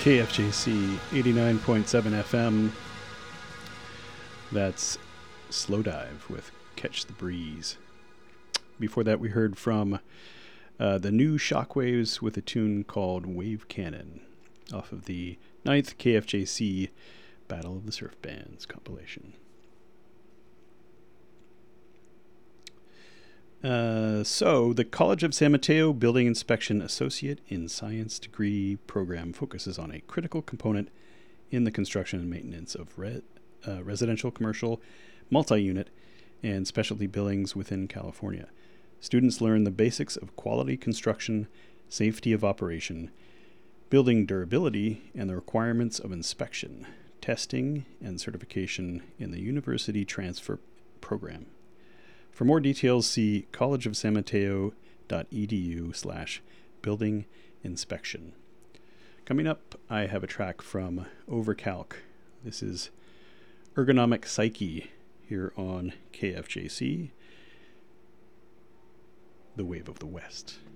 KFJC 89.7 FM. That's Slow Dive with Catch the Breeze. Before that, we heard from the new Shockwaves with a tune called Wave Cannon off of the 9th KFJC Battle of the Surf Bands compilation. So, the College of San Mateo Building Inspection Associate in Science degree program focuses on a critical component in the construction and maintenance of residential, commercial, multi-unit, and specialty buildings within California. Students learn the basics of quality construction, safety of operation, building durability, and the requirements of inspection, testing, and certification in the University Transfer Program. For more details, see collegeofsanmateo.edu/building inspection. Coming up, I have a track from Overcalc. This is Ergonomic Psyche here on KFJC, the Wave of the West.